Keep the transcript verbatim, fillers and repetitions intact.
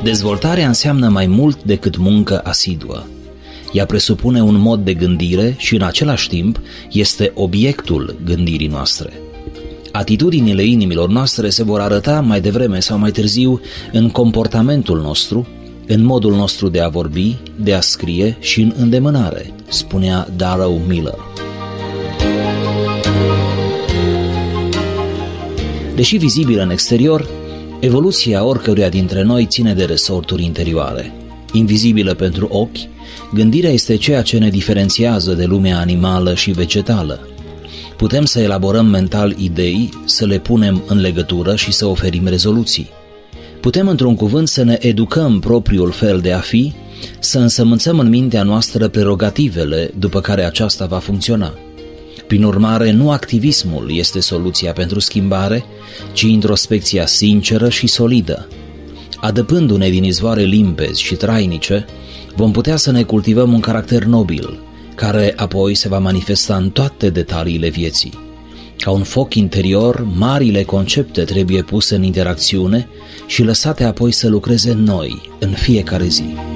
Dezvoltarea înseamnă mai mult decât muncă asiduă. Ea presupune un mod de gândire și în același timp este obiectul gândirii noastre. Atitudinile inimilor noastre se vor arăta mai devreme sau mai târziu în comportamentul nostru, în modul nostru de a vorbi, de a scrie și în îndemânare, spunea Darrow Miller. Deși vizibilă în exterior, evoluția oricăruia dintre noi ține de resorturi interioare. Invizibilă pentru ochi, gândirea este ceea ce ne diferențiază de lumea animală și vegetală. Putem să elaborăm mental idei, să le punem în legătură și să oferim rezoluții. Putem, într-un cuvânt, să ne educăm propriul fel de a fi, să însămânțăm în mintea noastră prerogativele după care aceasta va funcționa. Prin urmare, nu activismul este soluția pentru schimbare, ci introspecția sinceră și solidă. Adăpându-ne din izvoare limpezi și trainice, vom putea să ne cultivăm un caracter nobil, care apoi se va manifesta în toate detaliile vieții. Ca un foc interior, marile concepte trebuie puse în interacțiune și lăsate apoi să lucreze în noi, în fiecare zi.